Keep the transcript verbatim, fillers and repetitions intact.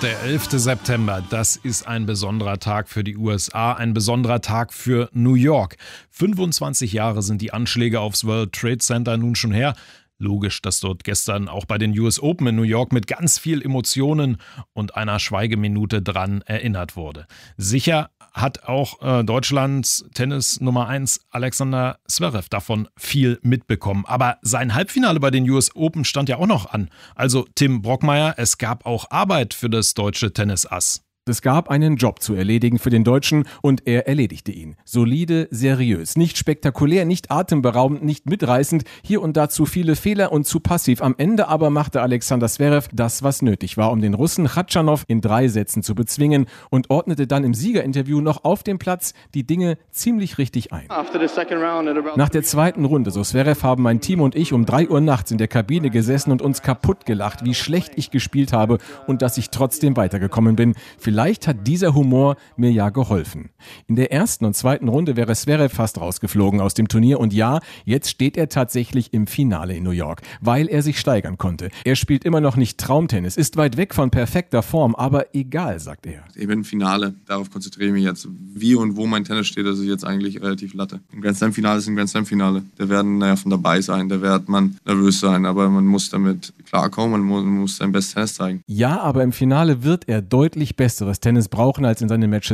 Der elfte September, das ist ein besonderer Tag für die U S A, ein besonderer Tag für New York. fünfundzwanzig Jahre sind die Anschläge aufs World Trade Center nun schon her. Logisch, dass dort gestern auch bei den U S Open in New York mit ganz viel Emotionen und einer Schweigeminute dran erinnert wurde. Sicher hat auch äh, Deutschlands Tennis Nummer eins Alexander Zverev davon viel mitbekommen. Aber sein Halbfinale bei den U S Open stand ja auch noch an. Also Tim Brockmeier, es gab auch Arbeit für das deutsche Tennisass. Es gab einen Job zu erledigen für den Deutschen und er erledigte ihn. Solide, seriös, nicht spektakulär, nicht atemberaubend, nicht mitreißend, hier und da zu viele Fehler und zu passiv. Am Ende aber machte Alexander Zverev das, was nötig war, um den Russen Khachanov in drei Sätzen zu bezwingen und ordnete dann im Siegerinterview noch auf dem Platz die Dinge ziemlich richtig ein. Nach der zweiten Runde, so Zverev, haben mein Team und ich um drei Uhr nachts in der Kabine gesessen und uns kaputt gelacht, wie schlecht ich gespielt habe und dass ich trotzdem weitergekommen bin. Vielleicht hat dieser Humor mir ja geholfen. In der ersten und zweiten Runde wäre Zverev fast rausgeflogen aus dem Turnier und ja, jetzt steht er tatsächlich im Finale in New York, weil er sich steigern konnte. Er spielt immer noch nicht Traumtennis, ist weit weg von perfekter Form, aber egal, sagt er. Ich bin im Finale, darauf konzentriere ich mich jetzt. Wie und wo mein Tennis steht, das ist jetzt eigentlich relativ Latte. Ein Grand Slam Finale ist ein Grand Slam Finale. Da werden Nerven dabei sein, da wird man nervös sein, aber man muss damit klarkommen, man muss, man muss sein bestes Tennis zeigen. Ja, aber im Finale wird er deutlich besseres Tennis brauchen als in seinen Matches